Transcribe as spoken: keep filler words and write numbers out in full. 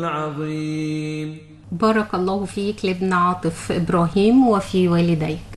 العظيم. بارك الله فيك لابن عاطف إبراهيم وفي والديك.